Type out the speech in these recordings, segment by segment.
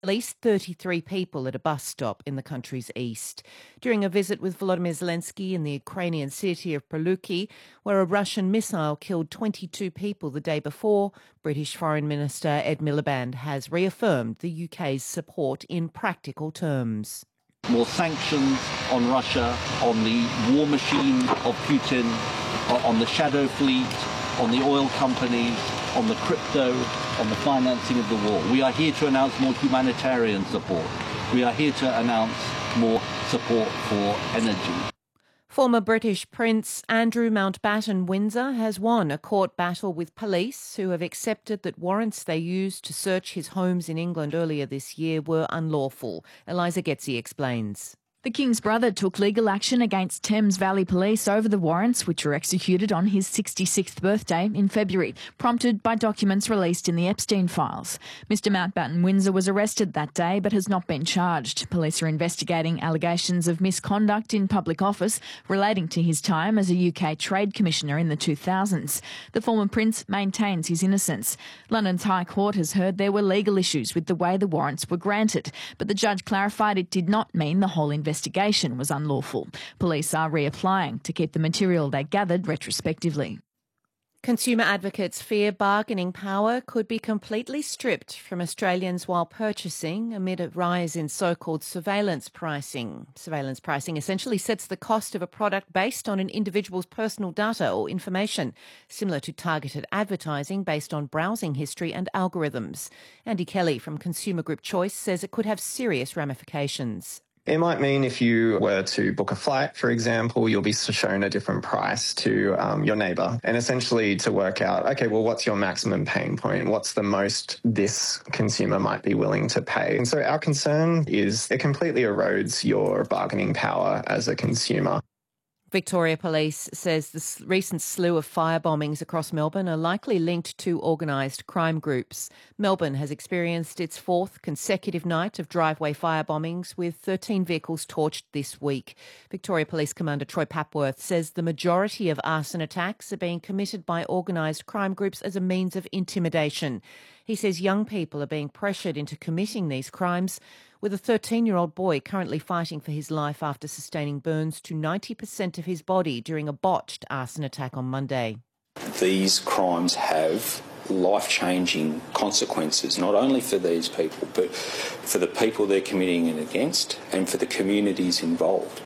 at least 33 people at a bus stop in the country's east. During a visit with Volodymyr Zelensky in the Ukrainian city of Pryluki, where a Russian missile killed 22 people the day before, British Foreign Minister Ed Miliband has reaffirmed the UK's support in practical terms. More sanctions on Russia, on the war machine of Putin, on the shadow fleet, on the oil companies, on the crypto, on the financing of the war. We are here to announce more humanitarian support. We are here to announce more support for energy. Former British Prince Andrew Mountbatten Windsor has won a court battle with police who have accepted that warrants they used to search his homes in England earlier this year were unlawful. Eliza Getzi explains. The King's brother took legal action against Thames Valley Police over the warrants, which were executed on his 66th birthday in February, prompted by documents released in the Epstein files. Mr Mountbatten Windsor was arrested that day but has not been charged. Police are investigating allegations of misconduct in public office relating to his time as a UK Trade Commissioner in the 2000s. The former Prince maintains his innocence. London's High Court has heard there were legal issues with the way the warrants were granted, but the judge clarified it did not mean the whole investigation was unlawful. Police are reapplying to keep the material they gathered retrospectively. Consumer advocates fear bargaining power could be completely stripped from Australians while purchasing amid a rise in so-called surveillance pricing. Surveillance pricing essentially sets the cost of a product based on an individual's personal data or information, similar to targeted advertising based on browsing history and algorithms. Andy Kelly from consumer group Choice says it could have serious ramifications. It might mean if you were to book a flight, for example, you'll be shown a different price to your neighbour. And essentially to work out, okay, well, what's your maximum pain point? What's the most this consumer might be willing to pay? And so our concern is it completely erodes your bargaining power as a consumer. Victoria Police says the recent slew of fire bombings across Melbourne are likely linked to organised crime groups. Melbourne has experienced its fourth consecutive night of driveway fire bombings, with 13 vehicles torched this week. Victoria Police Commander Troy Papworth says the majority of arson attacks are being committed by organised crime groups as a means of intimidation. He says young people are being pressured into committing these crimes, with a 13-year-old boy currently fighting for his life after sustaining burns to 90% of his body during a botched arson attack on Monday. These crimes have life-changing consequences, not only for these people, but for the people they're committing it against and for the communities involved.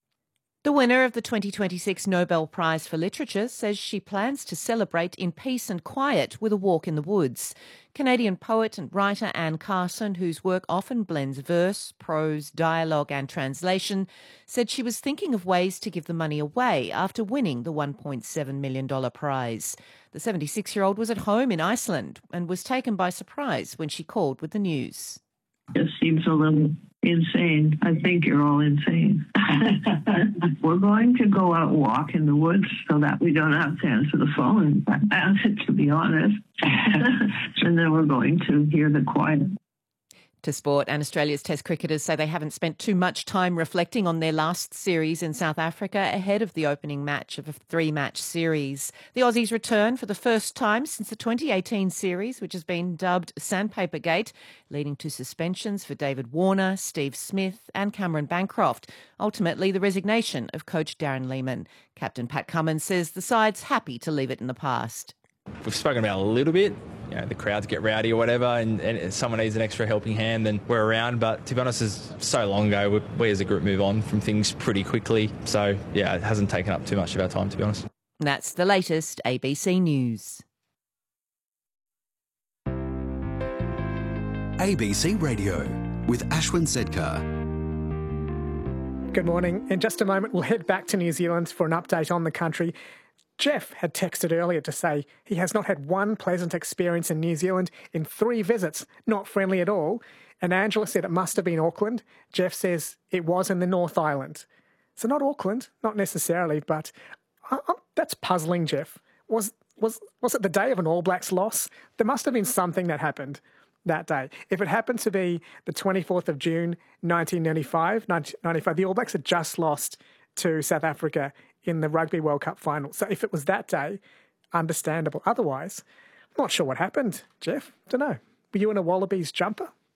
The winner of the 2026 Nobel Prize for Literature says she plans to celebrate in peace and quiet with a walk in the woods. Canadian poet and writer Anne Carson, whose work often blends verse, prose, dialogue and translation, said she was thinking of ways to give the money away after winning the $1.7 million prize. The 76-year-old was at home in Iceland and was taken by surprise when she called with the news. It seems a little insane. I think you're all insane. We're going to go out and walk in the woods so that we don't have to answer the phone, to be honest. And then we're going to hear the quiet. To sport, and Australia's Test cricketers say they haven't spent too much time reflecting on their last series in South Africa ahead of the opening match of a three-match series. The Aussies return for the first time since the 2018 series, which has been dubbed Sandpaper Gate, leading to suspensions for David Warner, Steve Smith and Cameron Bancroft. Ultimately, the resignation of coach Darren Lehmann. Captain Pat Cummins says the side's happy to leave it in the past. We've spoken about it a little bit. You know, the crowds get rowdy or whatever, and if someone needs an extra helping hand, then we're around. But to be honest, it's so long ago. We as a group move on from things pretty quickly. So, yeah, it hasn't taken up too much of our time, to be honest. That's the latest ABC News. ABC Radio with Ashwin Sedkar. Good morning. In just a moment, we'll head back to New Zealand for an update on the country. Jeff had texted earlier to say he has not had one pleasant experience in New Zealand in 3 visits, not friendly at all. And Angela said it must have been Auckland. Jeff says it was in the North Island. So not Auckland, not necessarily, but that's puzzling, Jeff. Was it the day of an All Blacks loss? There must have been something that happened that day. If it happened to be the 24th of June, 1995, the All Blacks had just lost to South Africa in the Rugby World Cup final. So if it was that day, understandable. Otherwise, I'm not sure what happened, Jeff. Don't know. Were you in a Wallabies jumper?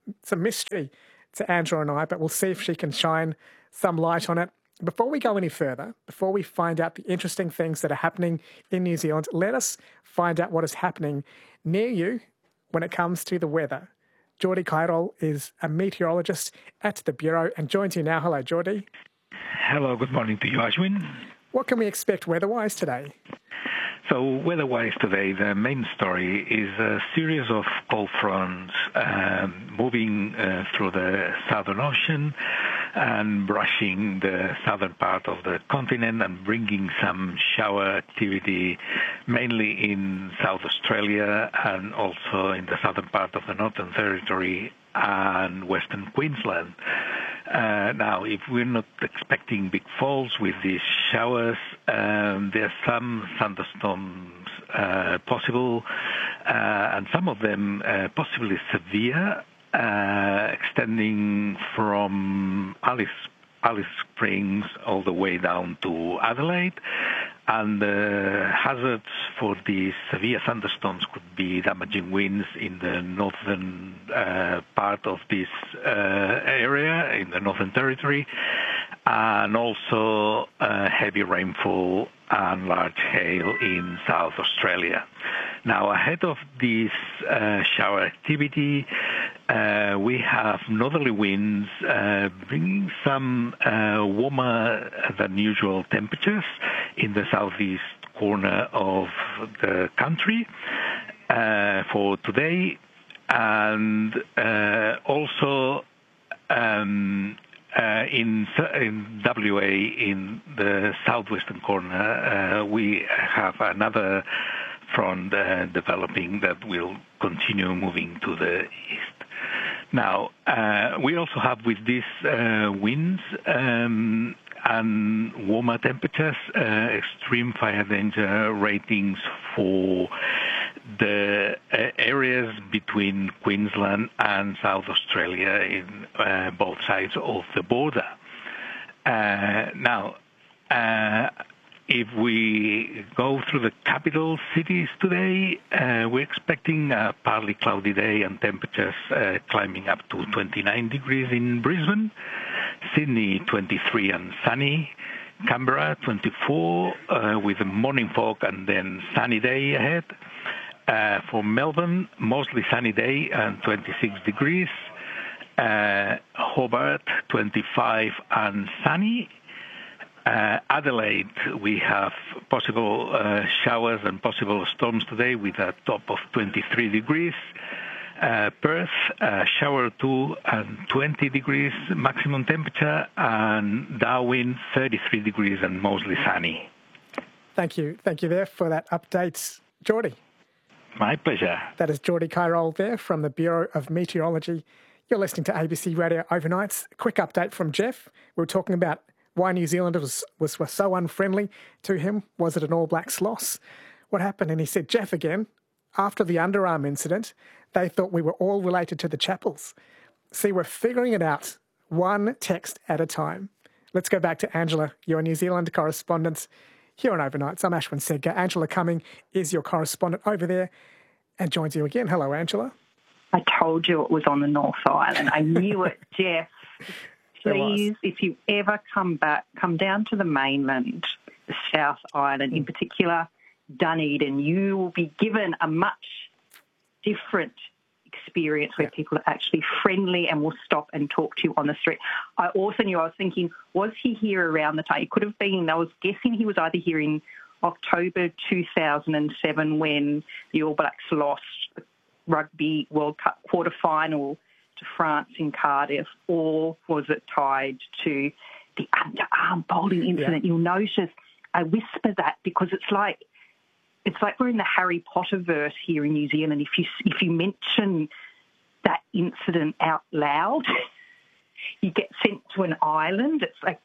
It's a mystery to Angela and I, but we'll see if she can shine some light on it. Before we go any further, before we find out the interesting things that are happening in New Zealand, let us find out what is happening near you when it comes to the weather. Geordie Cairol is a meteorologist at the Bureau and joins you now. Hello, Geordie. Hello, good morning to you, Ashwin. What can we expect weather-wise today? So weather-wise today, the main story is a series of cold fronts moving through the Southern Ocean and brushing the southern part of the continent and bringing some shower activity mainly in South Australia and also in the southern part of the Northern Territory and Western Queensland. Now, if we're not expecting big falls with these showers, there are some thunderstorms possible, and some of them possibly severe, extending from Alice Springs all the way down to Adelaide. And the hazards for these severe thunderstorms could be damaging winds in the northern part of this area, in the Northern Territory, and also heavy rainfall and large hail in South Australia. Now, ahead of this shower activity, we have northerly winds bringing some warmer than usual temperatures in the southeast corner of the country for today, and also in WA, in the southwestern corner, we have another front developing that will continue moving to the east. Now, we also have with these winds and warmer temperatures, extreme fire danger ratings for the areas between Queensland and South Australia in both sides of the border. Now, if we go through the capital cities today, we're expecting a partly cloudy day and temperatures climbing up to 29 degrees in Brisbane, Sydney 23 and sunny, Canberra 24 with a morning fog and then sunny day ahead. For Melbourne, mostly sunny day and 26 degrees. Hobart 25 and sunny. Adelaide, we have possible showers and possible storms today with a top of 23 degrees. Perth, shower 2 and 20 degrees maximum temperature, and Darwin 33 degrees and mostly sunny. Thank you there for that update, Geordie. My pleasure. That is Geordie Cairol there from the Bureau of Meteorology. You're listening to ABC Radio Overnights. A quick update from Jeff. We were talking about why New Zealanders were so unfriendly to him. Was it an All Blacks loss? What happened? And he said, Jeff again, after the underarm incident, they thought we were all related to the Chappells. See, we're figuring it out one text at a time. Let's go back to Angela, your New Zealand correspondent here on Overnights. I'm Ashwin Sedgar. Angela Cumming is your correspondent over there and joins you again. Hello, Angela. I told you it was on the North Island. I knew it, Jeff. Please, if you ever come down to the mainland, the South Island, in particular Dunedin, you will be given a much different experience where people are actually friendly and will stop and talk to you on the street. I also knew, I was thinking, was he here around the time? It could have been, I was guessing he was either here in October 2007 when the All Blacks lost the Rugby World Cup quarter-final to France in Cardiff, or was it tied to the underarm bowling incident? You'll notice I whisper that because it's like we're in the Harry Potter verse here in New Zealand. If you mention that incident out loud, you get sent to an island. It's like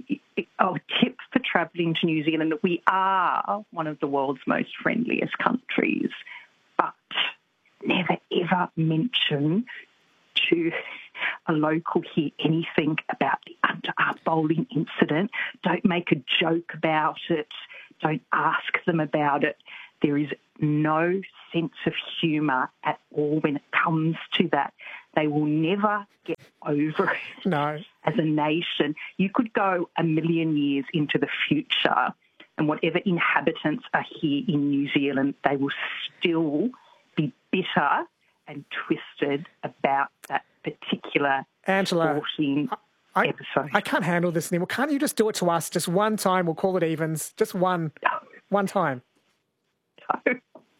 a tip for travelling to New Zealand that we are one of the world's most friendliest countries, but never ever mention to a local here anything about the underarm bowling incident. Don't make a joke about it. Don't ask them about it. There is no sense of humour at all when it comes to that. They will never get over it. No. As a nation, you could go a million years into the future and whatever inhabitants are here in New Zealand, they will still be bitter and twisted about that particular Angela, sporting episode. I can't handle this anymore. Can't you just do it to us just one time? We'll call it evens. Just one time. No.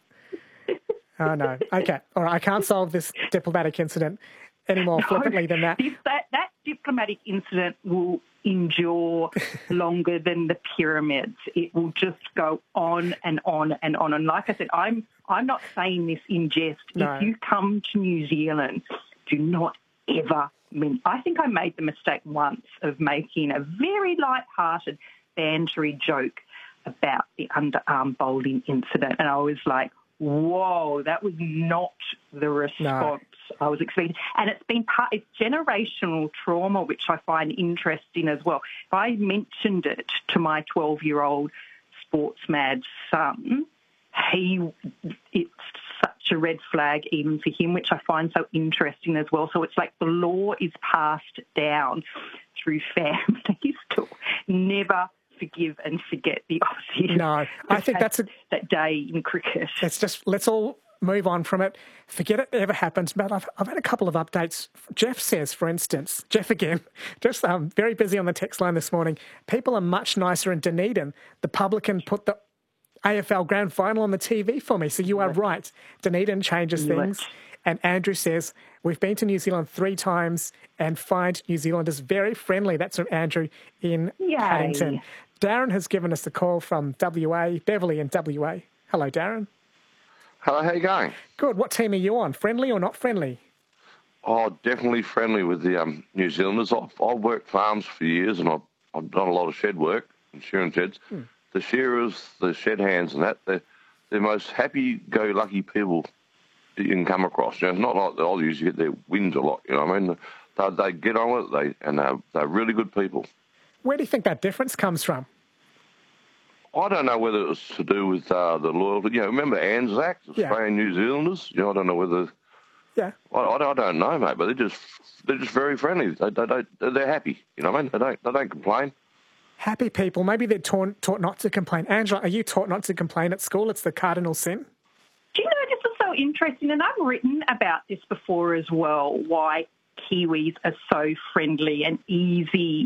Oh, no. Okay. All right. I can't solve this diplomatic incident any more flippantly than that. That diplomatic incident will endure longer than the pyramids. It will just go on and on and on. And like I said, I'm not saying this in jest. No. If you come to New Zealand, do not ever I think I made the mistake once of making a very light-hearted, bantery joke about the underarm bowling incident. And I was like, whoa, that was not the response I was expecting. And it's generational trauma, which I find interesting as well. If I mentioned it to my 12-year-old sports-mad son, it's such a red flag even for him, which I find so interesting as well. So it's like the law is passed down through families to never forgive and forget the Aussies. No, I think that's that day in cricket. Let's all move on from it. Forget it ever happens. But I've had a couple of updates. Jeff says, for instance, Jeff again, just very busy on the text line this morning. People are much nicer in Dunedin. The publican put the AFL Grand Final on the TV for me. So you are right. Dunedin changes things. And Andrew says, we've been to New Zealand 3 times and find New Zealanders very friendly. That's from Andrew in Paddington. Darren has given us a call from WA, Beverly in WA. Hello, Darren. Hello, how you going? Good. What team are you on? Friendly or not friendly? Oh, definitely friendly with the New Zealanders. I've worked farms for years and I've done a lot of shed work and shearing sheds. The shearers, the shed hands and that, they're the most happy-go-lucky people you can come across. You know, it's not like the Aussies, you get their wins a lot, you know what I mean? They get on with it, and they're really good people. Where do you think that difference comes from? I don't know whether it was to do with the loyalty. You know, remember Anzac, Australian New Zealanders? You know, I don't know whether... Yeah. I don't know, mate, but they're just very friendly. They're happy, you know what I mean? They don't complain. Happy people. Maybe they're taught not to complain. Angela, are you taught not to complain at school? It's the cardinal sin. Do you know, this is so interesting, and I've written about this before as well, why Kiwis are so friendly and easy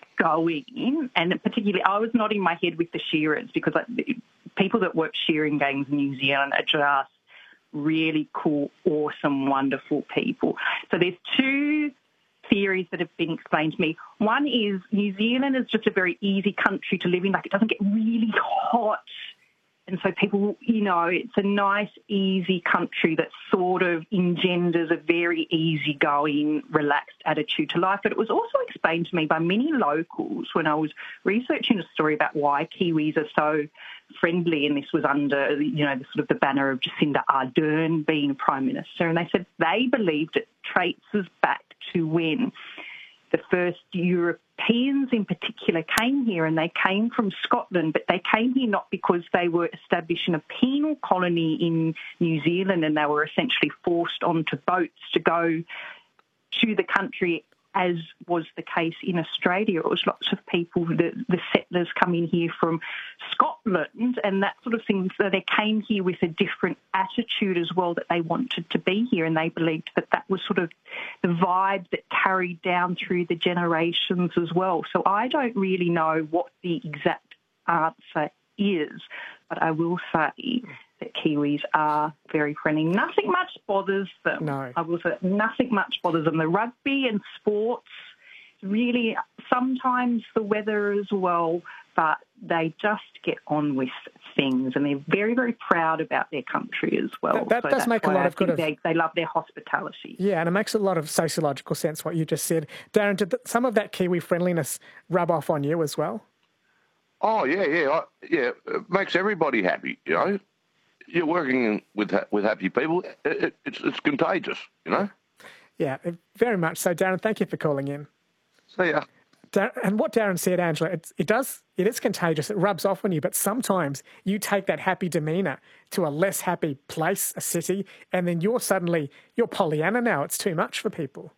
going, and particularly I was nodding my head with the shearers because people that work shearing gangs in New Zealand are just really cool, awesome, wonderful people. So there's 2 theories that have been explained to me. One is New Zealand is just a very easy country to live in. Like, it doesn't get really hot. And so people, you know, it's a nice, easy country that sort of engenders a very easygoing, relaxed attitude to life. But it was also explained to me by many locals when I was researching a story about why Kiwis are so friendly, and this was under, you know, the sort of the banner of Jacinda Ardern being Prime Minister. And they said they believed it traces back to when the first Europeans in particular came here, and they came from Scotland, but they came here not because they were establishing a penal colony in New Zealand and they were essentially forced onto boats to go to the country, as was the case in Australia. It was lots of people, the settlers coming here from Scotland and that sort of thing. So they came here with a different attitude as well, that they wanted to be here, and they believed that that was sort of the vibe that carried down through the generations as well. So I don't really know what the exact answer is, but I will say that Kiwis are very friendly. Nothing much bothers them. No. I will say nothing much bothers them. The rugby and sports, really, sometimes the weather as well, but they just get on with things, and they're very, very proud about their country as well. That does make a lot of good. They love their hospitality. Yeah, and it makes a lot of sociological sense what you just said. Darren, did some of that Kiwi friendliness rub off on you as well? Oh, yeah. It makes everybody happy, you know. You're working with happy people. It's contagious, you know. Yeah, very much so. Darren, thank you for calling in. See ya. And what Darren said, Angela, it is contagious. It rubs off on you, but sometimes you take that happy demeanour to a less happy place, a city, and then you're Pollyanna now. It's too much for people.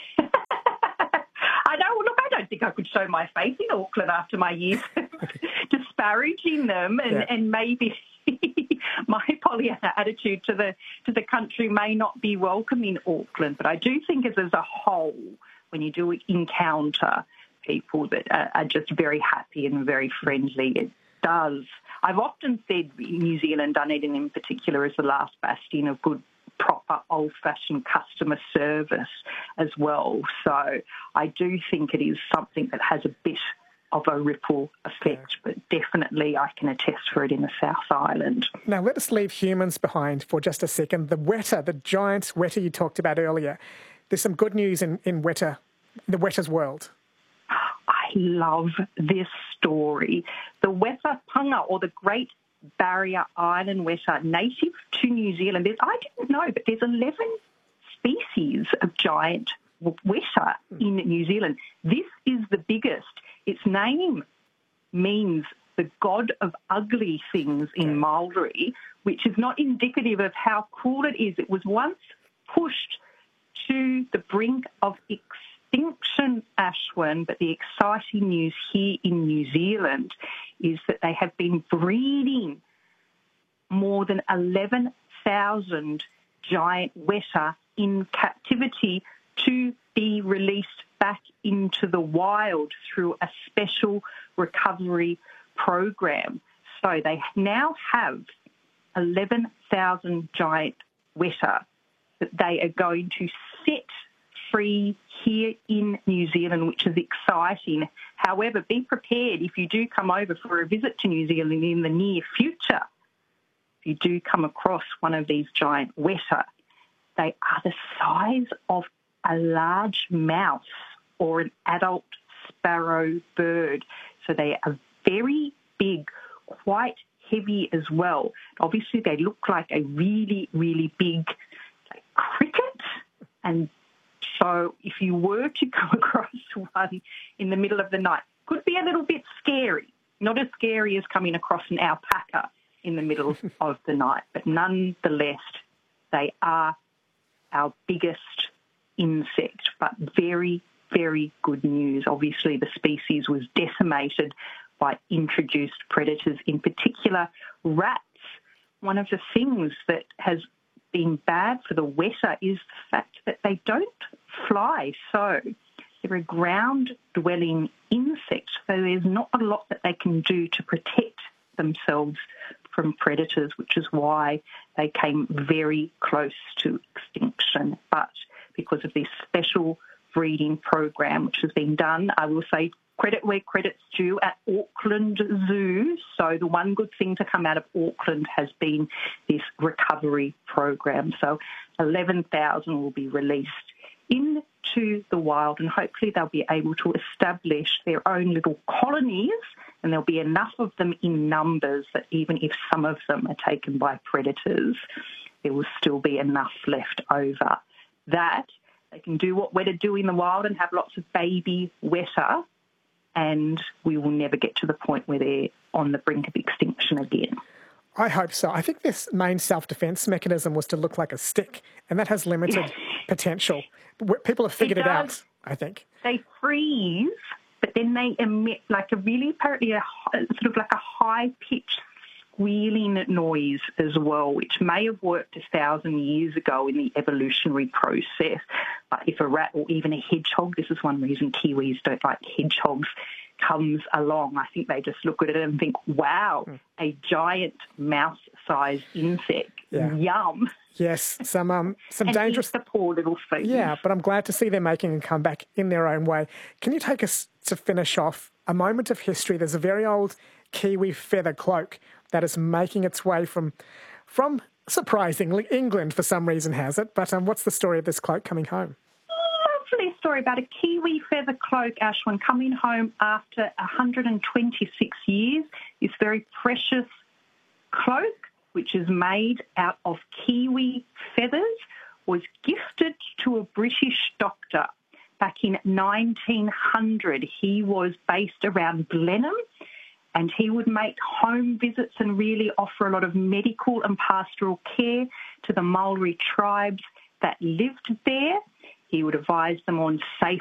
I know. Look, I don't think I could show my face in Auckland after my years disparaging them, and maybe my Pollyanna attitude to the country may not be welcome in Auckland. But I do think as a whole, when you do encounter people that are just very happy and very friendly, it does. I've often said New Zealand, Dunedin in particular, is the last bastion of good, proper, old-fashioned customer service as well. So I do think it is something that has a bit of a ripple effect, but definitely I can attest for it in the South Island. Now, let us leave humans behind for just a second. The Weta, the giant Weta you talked about earlier. There's some good news in Weta, the Weta's world. I love this story. The Weta Punga, or the Great Barrier Island Weta, native to New Zealand. I didn't know, but there's 11 species of giant Weta in New Zealand. This is the biggest. Its name means the god of ugly things in Māori, which is not indicative of how cool it is. It was once pushed to the brink of extinction, Ashwin, but the exciting news here in New Zealand is that they have been breeding more than 11,000 giant Weta in captivity to be released back into the wild through a special recovery program. So they now have 11,000 giant Weta that they are going to set free here in New Zealand, which is exciting. However, be prepared if you do come over for a visit to New Zealand in the near future. If you do come across one of these giant Weta, they are the size of a large mouse or an adult sparrow bird. So they are very big, quite heavy as well. Obviously, they look like a really, really big cricket. And so if you were to come across one in the middle of the night, could be a little bit scary. Not as scary as coming across an alpaca in the middle of the night, but nonetheless, they are our biggest insect, but very, very good news. Obviously, the species was decimated by introduced predators, in particular rats. One of the things that has been bad for the Weta is the fact that they don't fly. So they're a ground-dwelling insect, so there's not a lot that they can do to protect themselves from predators, which is why they came very close to extinction. But because of this special breeding program which has been done, I will say credit where credit's due at Auckland Zoo. So the one good thing to come out of Auckland has been this recovery program. So 11,000 will be released into the wild, and hopefully they'll be able to establish their own little colonies, and there'll be enough of them in numbers that even if some of them are taken by predators, there will still be enough left over. That they can do what Weta do in the wild and have lots of baby Weta, and we will never get to the point where they're on the brink of extinction again. I hope so. I think this main self-defense mechanism was to look like a stick, and that has limited potential. People have figured it out, I think. They freeze, but then they emit like apparently a sort of like a high-pitched squealing noise as well, which may have worked 1,000 years ago in the evolutionary process. But if a rat or even a hedgehog, this is one reason Kiwis don't like hedgehogs, comes along, I think they just look at it and think, wow, a giant mouse-sized insect. Yeah. Yum. Yes, some and dangerous... the poor little thing. Yeah, but I'm glad to see they're making a comeback in their own way. Can you take us to finish off a moment of history? There's a very old Kiwi feather cloak that is making its way from surprisingly, England for some reason has it. But what's the story of this cloak coming home? Lovely story about a Kiwi feather cloak, Ashwin, coming home after 126 years. This very precious cloak, which is made out of Kiwi feathers, was gifted to a British doctor Back in 1900, he was based around Blenheim, and he would make home visits and really offer a lot of medical and pastoral care to the Maori tribes that lived there. He would advise them on safe